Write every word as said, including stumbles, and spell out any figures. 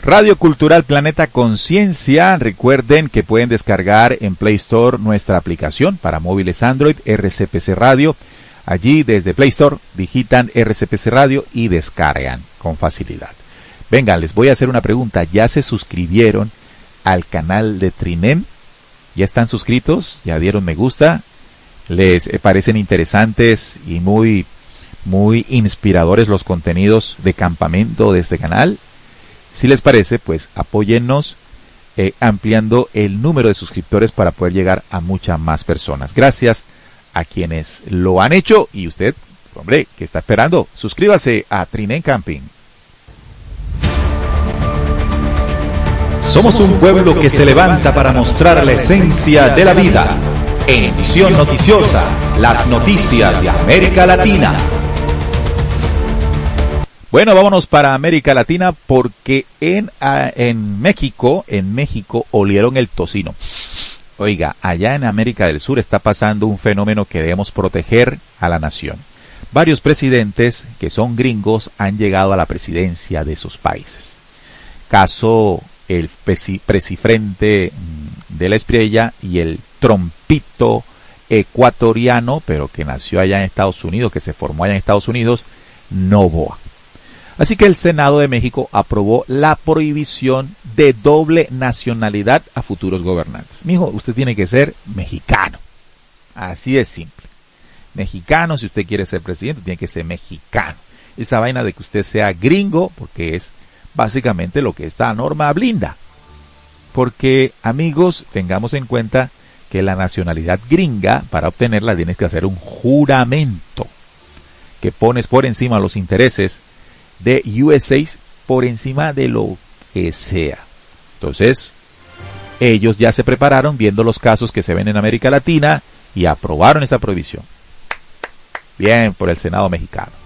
Radio Cultural Planeta Conciencia. Recuerden que pueden descargar en Play Store nuestra aplicación para móviles Android, R C P C Radio. Allí desde Play Store digitan R C P C Radio y descargan con facilidad. Vengan, les voy a hacer una pregunta. ¿Ya se suscribieron al canal de Trinem? ¿Ya están suscritos? ¿Ya dieron me gusta? ¿Les parecen interesantes y muy, muy inspiradores los contenidos de campamento de este canal? Si les parece, pues apóyennos eh, ampliando el número de suscriptores para poder llegar a muchas más personas. Gracias a quienes lo han hecho y usted, hombre, ¿qué está esperando? Suscríbase a Trinem Camping. Somos un pueblo que se levanta para mostrar la esencia de la vida. En Visión Noticiosa, las noticias de América Latina. Bueno, vámonos para América Latina porque en, a, en México, en México olieron el tocino. Oiga, allá en América del Sur está pasando un fenómeno que debemos proteger a la nación. Varios presidentes que son gringos han llegado a la presidencia de sus países. Caso el presidente de la Espriella y el trompito ecuatoriano, pero que nació allá en Estados Unidos, que se formó allá en Estados Unidos, Noboa. Así que el Senado de México aprobó la prohibición de doble nacionalidad a futuros gobernantes. Mijo, usted tiene que ser mexicano. Así de simple. Mexicano, si usted quiere ser presidente, tiene que ser mexicano. Esa vaina de que usted sea gringo, porque es básicamente lo que esta norma blinda. Porque, amigos, tengamos en cuenta que la nacionalidad gringa, para obtenerla tienes que hacer un juramento que pones por encima los intereses de U S A por encima de lo que sea. Entonces, ellos ya se prepararon viendo los casos que se ven en América Latina y aprobaron esa prohibición. Bien por el Senado mexicano.